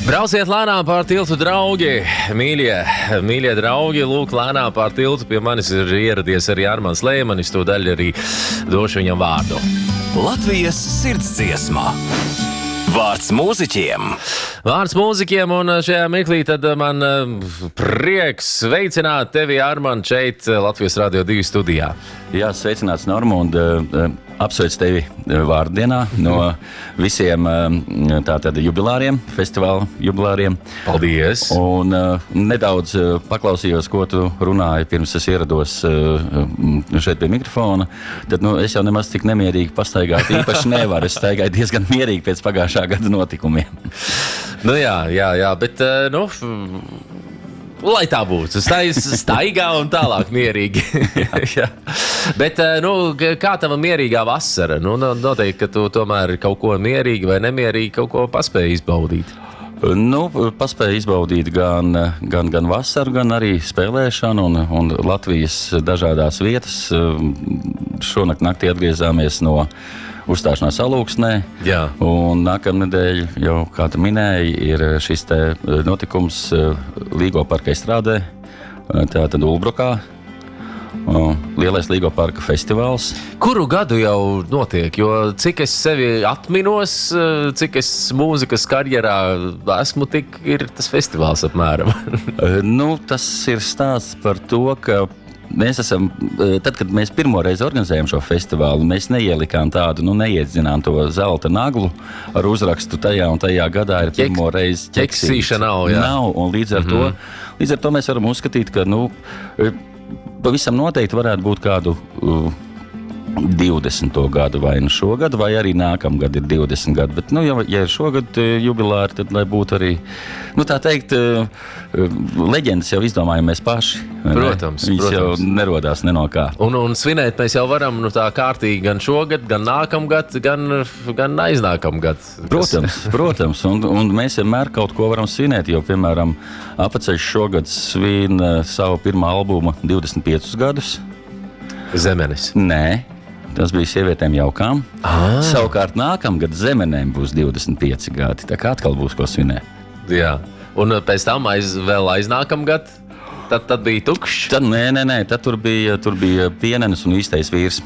Brauciet lēnām pār tiltu, draugi, mīļie draugi, lūk, lēnām pār tiltu. Pie manis ir ieradies arī Armands Leimanis, to daļu arī došu viņam vārdu. Latvijas sirdsdziesma. Vārds mūziķiem. Vārds mūziķiem, un šajā mirklī tad man prieks sveicināt tevi, Armand, šeit Latvijas Radio 2 studijā. Jā, sveicināts, Norma, un apsveic tevi vārdienā no visiem tātad jubilāriem, festivāla jubilāriem. Paldies! Un nedaudz paklausījos, ko tu runāji pirms es ierados šeit pie mikrofona. Tad es jau nemaz tik nemierīgi pastaigāt īpaši nevaru. Es staigāju diezgan mierīgi pēc pagājušā gada notikumiem. Jā, bet lai tā būtu, staigā un tālāk mierīgi. Jā. Bet, kā tava mierīgā vasara? Noteikti, ka tu tomēr kaut ko mierīgi vai nemierīgi kaut ko paspēji izbaudīt. Paspēju izbaudīt gan vasaru, gan arī spēlēšanu un Latvijas dažādās vietas. Šonakt naktī atgriezāmies no uzstāšanās Alūksnē. Jā. Un nākamnedēļ, jau kā tu minēji, ir šis te notikums Līgo parka izstrādē, tātad Ulbrukā. Lielais Līgo parka festivāls. Kuru gadu jau notiek? Jo cik es sevi atminos, cik es mūzikas karjerā esmu, tik ir tas festivāls apmēram. Tas ir stāsts par to, ka mēs esam, tad, kad mēs pirmo reizi organizējam šo festivālu, mēs neielikām tādu, neiedzinām to zelta naglu ar uzrakstu tajā un tajā gadā ir pirmo reizi ķeksīša nav, jā. Nav, un līdz ar to mēs varam uzskatīt, ka, pavisam noteikti varētu būt kādu 20. gadu vai šogad, vai arī nākamgad ir 20 gadu. Bet, ja ir šogad jubilāri, tad lai būtu arī, tā teikt, leģendas jau izdomājam mēs paši. Protams. Viņas jau nerodās ne no kā. Un svinēt mēs jau varam tā kārtīgi gan šogad, gan nākamgad, gan aiznākamgad. Protams. Un mēs vienmēr kaut ko varam svinēt, jo, piemēram, Apaceļš šogad svin savu pirmā albuma 25 gadus. Zemenes. Nē. Tas bija Sievietēm jaukām. Savukārt nākamgad Zemenēm būs 25 gadi. Tā kā atkal būs ko svinēt. Jā. Un pēc tam vēl aiznākamgad? Tad bija tukšs? Nē. Tad tur bija Pienenes un Īstais vīrs.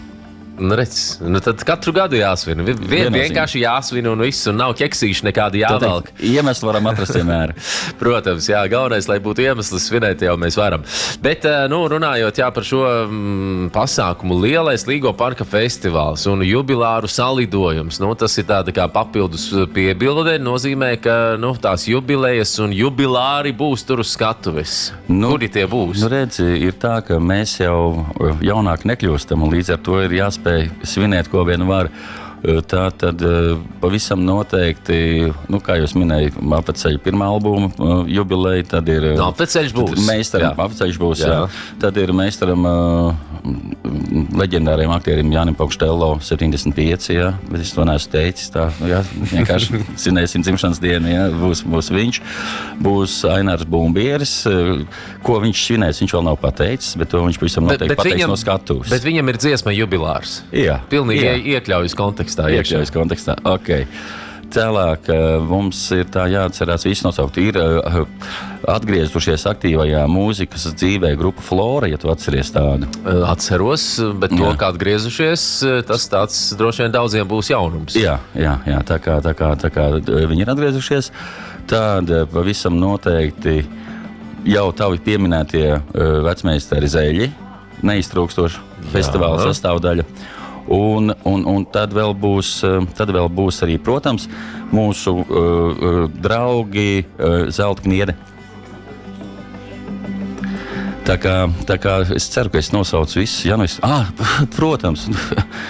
Tad katru gadu jāsvin. Vienkārši jāsvin un viss, un nav ķeksīši nekādi jāvelk. Iemesli varam atrast vienmēr. Protams, jā, galvenais, lai būtu iemesls svinēt, jau mēs varam. Bet, runājot par šo pasākumu, Lielais Līgo parka festivāls un jubilāru salidojums, tas ir tāda kā papildus piebilde, nozīmē, ka tās jubilejas un jubilāri būs tur uz skatuves. Kuri tie būs? Redzi, ir tā, ka mēs jau jaunāk nekļūstam, un līdz ar to ir jāspēj svinēt, ko vien var. Tā tad pavisam noteikti, kā jūs minēju, Apaceļa pirmā albuma jubileja, tad ir... Apaceļš būs. Apaceļš būs, jā. Tad ir meistaram leģendāriem aktierim Jānim Paukštello 75, jā. Bet es to neesmu teicis, tā, vienkārši svinēsim dzimšanas dienu, jā. Būs viņš. Būs Ainārs Bumbieris. Ko viņš svinēs, viņš vēl nav pateicis, bet to viņš pavisam noteikti pateiks no skatuves. Bet viņam ir dziesma jubilārs. Jā. Pilnīgi iekļaujas kontekstā. Iekļaujas kontekstā, ok. Tālāk mums ir tā jāatcerās visi nosaukt. Ir atgriezušies aktīvajā mūzikas dzīvē grupa Flora, ja tu atceries tādu. Atceros, bet to, kā atgriezušies, tas tāds droši vien daudziem būs jaunums. Jā, tā kā viņi ir atgriezušies, tad pavisam noteikti jau tavi pieminētie vecmeistari Zeļi, neiztrūkstoši festivāla sastāvdaļa. Un tad vēl būs arī, protams, mūsu draugi Zelta Kniede. Tā kā es ceru, ka es nosaucu visus. Protams.